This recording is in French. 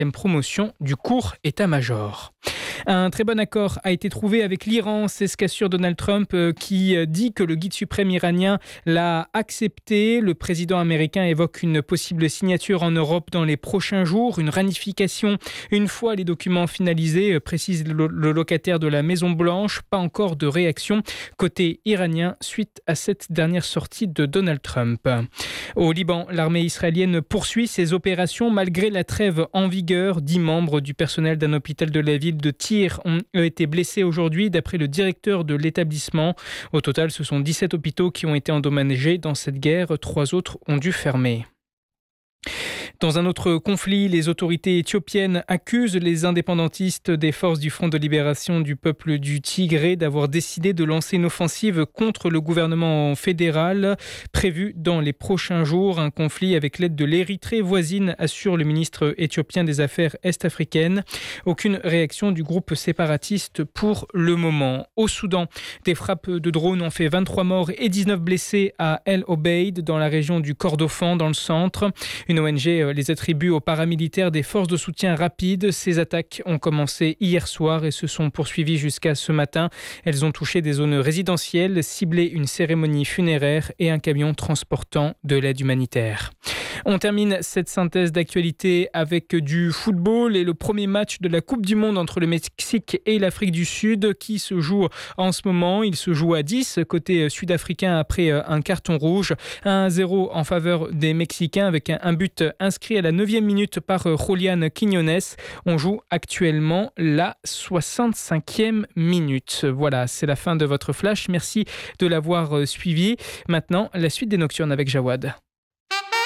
promotion du court état-major. Un très bon accord a été trouvé avec l'Iran, c'est ce qu'assure Donald Trump qui dit que le guide suprême iranien l'a accepté. Le président américain évoque une possible signature en Europe dans les prochains jours, une ratification une fois les documents finalisés, précise le locataire de la Maison-Blanche. Pas encore de réaction côté iranien suite à cette dernière sortie de Donald Trump. Au Liban, l'armée israélienne poursuit ses opérations malgré la trêve en vigueur. 10 membres du personnel d'un hôpital de la ville de Tyr ont été blessés aujourd'hui d'après le directeur de l'établissement. Au total, ce sont 17 hôpitaux qui ont été endommagés dans cette guerre. 3 autres ont dû fermer. Dans un autre conflit, les autorités éthiopiennes accusent les indépendantistes des forces du Front de libération du peuple du Tigré d'avoir décidé de lancer une offensive contre le gouvernement fédéral prévu dans les prochains jours. Un conflit avec l'aide de l'Érythrée voisine, assure le ministre éthiopien des Affaires est-africaines. Aucune réaction du groupe séparatiste pour le moment. Au Soudan, des frappes de drones ont fait 23 morts et 19 blessés à El Obeid, dans la région du Kordofan, dans le centre. Une ONG les attribue aux paramilitaires des forces de soutien rapide. Ces attaques ont commencé hier soir et se sont poursuivies jusqu'à ce matin. Elles ont touché des zones résidentielles, ciblé une cérémonie funéraire et un camion transportant de l'aide humanitaire. On termine cette synthèse d'actualité avec du football et le premier match de la Coupe du Monde entre le Mexique et l'Afrique du Sud qui se joue en ce moment. Il se joue à 10 côté sud-africain après un carton rouge. 1-0 en faveur des Mexicains avec un but inscrit à la 9e minute par Julián Quiñones. On joue actuellement la 65e minute. Voilà, c'est la fin de votre flash. Merci de l'avoir suivi. Maintenant, la suite des Nocturnes avec Jawad.